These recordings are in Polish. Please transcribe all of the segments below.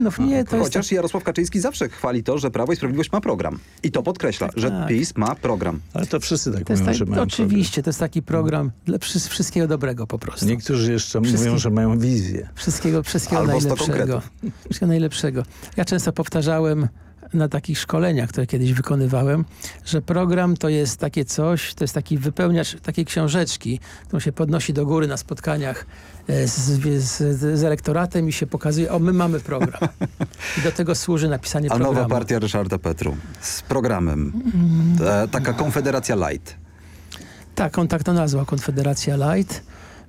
No nie, to Chociaż jest Jarosław Kaczyński zawsze chwali to, że Prawo i Sprawiedliwość ma program. I to podkreśla, że PiS ma program. Ale to wszyscy tak to jest mówią, że mają oczywiście, to jest taki program dla wszystkiego dobrego po prostu. Niektórzy jeszcze mówią, że mają wizję. Wszystkiego Albo najlepszego. Wszystkiego najlepszego. Ja często powtarzałem na takich szkoleniach, które kiedyś wykonywałem, że program to jest takie coś, to jest taki wypełniacz takiej książeczki, którą się podnosi do góry na spotkaniach z elektoratem i się pokazuje, my mamy program. I do tego służy napisanie programu. A nowa partia Ryszarda Petru z programem. Taka Konfederacja Light. Tak, on tak to nazwał, Konfederacja Light.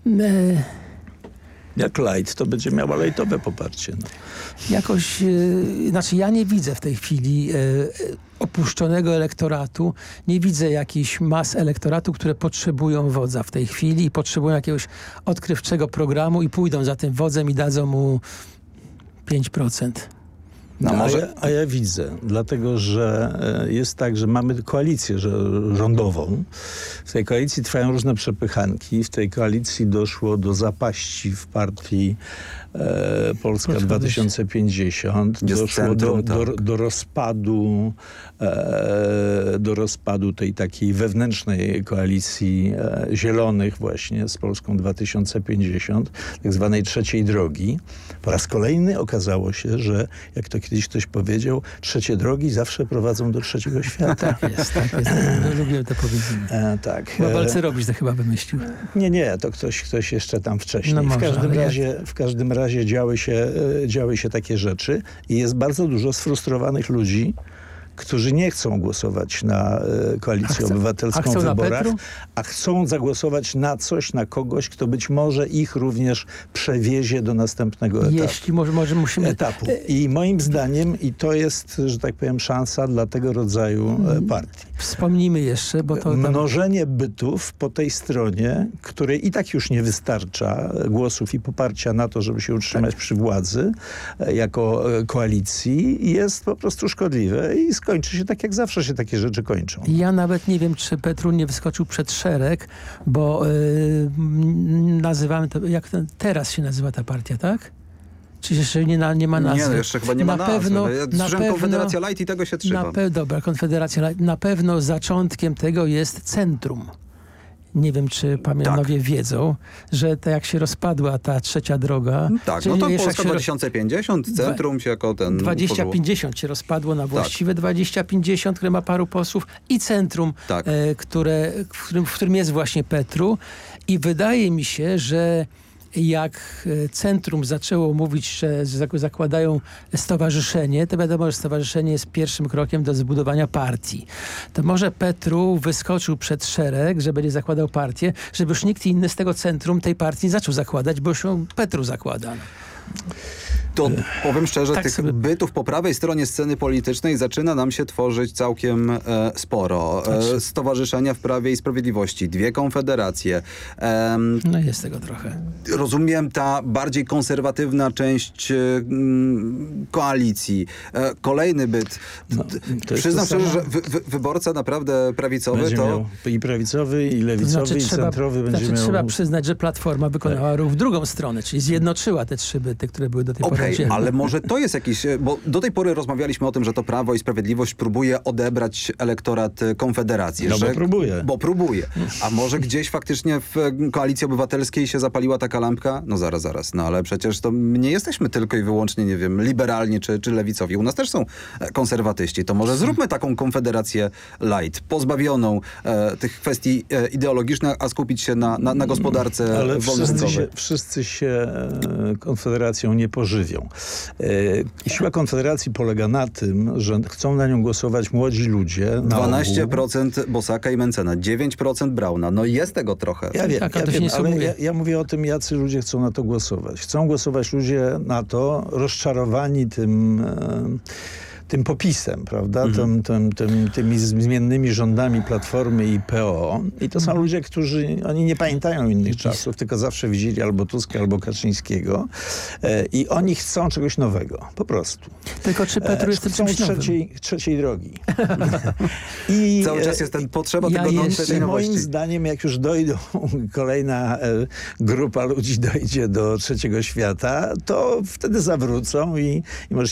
Jak light, to będzie miała lightowe poparcie. No. Jakoś, znaczy ja nie widzę w tej chwili opuszczonego elektoratu, nie widzę jakichś mas elektoratu, które potrzebują wodza w tej chwili i potrzebują jakiegoś odkrywczego programu i pójdą za tym wodzem i dadzą mu 5%. No może... A ja widzę, dlatego że jest tak, że mamy koalicję rządową. W tej koalicji trwają różne przepychanki. W tej koalicji doszło do zapaści w partii Polska 2050. Doszło do rozpadu tej takiej wewnętrznej koalicji zielonych właśnie z Polską 2050, tak zwanej trzeciej drogi. Po raz kolejny okazało się, że jak to kiedyś ktoś powiedział, trzecie drogi zawsze prowadzą do trzeciego świata. Tak jest. Lubię to powiedzenie. Tak. Balcerowicz to chyba wymyślił. Nie, to ktoś jeszcze tam wcześniej. No może, w każdym razie działy się takie rzeczy i jest bardzo dużo sfrustrowanych ludzi, którzy nie chcą głosować na Koalicję Obywatelską w wyborach, a chcą zagłosować na coś, na kogoś, kto być może ich również przewiezie do następnego etapu. Jeśli może musimy... I moim zdaniem, i to jest, że tak powiem, szansa dla tego rodzaju partii. Wspomnijmy jeszcze, bo to... Mnożenie bytów po tej stronie, której i tak już nie wystarcza głosów i poparcia na to, żeby się utrzymać przy władzy jako koalicji, jest po prostu szkodliwe i skończy się tak, jak zawsze się takie rzeczy kończą. Ja nawet nie wiem, czy Petru nie wyskoczył przed szereg, bo nazywamy to, teraz się nazywa ta partia, tak? Czy jeszcze nie ma nazwy? Nie, jeszcze chyba nie ma nazwy. Ja słyszałem Konfederacja Light i tego się trzymam. Dobra, Konfederacja Light. Na pewno zaczątkiem tego jest centrum. Nie wiem, czy panowie wiedzą, że tak jak się rozpadła ta trzecia droga... Tak, no to Polska 2050, centrum się jako ten... 2050 się rozpadło na właściwe 2050, które ma paru posłów i centrum, w którym jest właśnie Petru. I wydaje mi się, że jak centrum zaczęło mówić, że zakładają stowarzyszenie, to wiadomo, że stowarzyszenie jest pierwszym krokiem do zbudowania partii. To może Petru wyskoczył przed szereg, że będzie zakładał partię, żeby już nikt inny z tego centrum tej partii nie zaczął zakładać, bo już ją Petru zakłada. To powiem szczerze, tych bytów po prawej stronie sceny politycznej zaczyna nam się tworzyć całkiem sporo. Stowarzyszenia w Prawie i Sprawiedliwości, 2 konfederacje. No jest tego trochę. Rozumiem, ta bardziej konserwatywna część koalicji. Kolejny byt. Przyznam szczerze, że wyborca naprawdę prawicowy będzie miał i prawicowy, i lewicowy, i centrowy będzie miał... Trzeba przyznać, że Platforma wykonała ruch w drugą stronę, czyli zjednoczyła te 3 byty, które były do tej pory. Ale może to jest jakiś... Bo do tej pory rozmawialiśmy o tym, że to Prawo i Sprawiedliwość próbuje odebrać elektorat Konfederacji. Bo próbuje. A może gdzieś faktycznie w Koalicji Obywatelskiej się zapaliła taka lampka? No zaraz. No ale przecież to nie jesteśmy tylko i wyłącznie, nie wiem, liberalni czy lewicowi. U nas też są konserwatyści. To może zróbmy taką Konfederację light, pozbawioną tych kwestii ideologicznych, a skupić się na gospodarce wolnorynkowej. Ale wszyscy się Konfederacją nie pożywią. Siła Konfederacji polega na tym, że chcą na nią głosować młodzi ludzie. 12% Bosaka i Mencena, 9% Brauna. No jest tego trochę. Ja wiem, ale ja mówię o tym, jacy ludzie chcą na to głosować. Chcą głosować ludzie na to rozczarowani tym popisem, prawda? Tymi zmiennymi rządami Platformy i PO. I to są ludzie, którzy, oni nie pamiętają innych czasów, tylko zawsze widzieli albo Tuska, albo Kaczyńskiego. I oni chcą czegoś nowego, po prostu. Tylko czy Petru jest tym czymś nowym? Trzeciej drogi. I cały czas jest potrzeba tego trzeciej nowości. Moim zdaniem, jak już kolejna grupa ludzi dojdzie do trzeciego świata, to wtedy zawrócą i może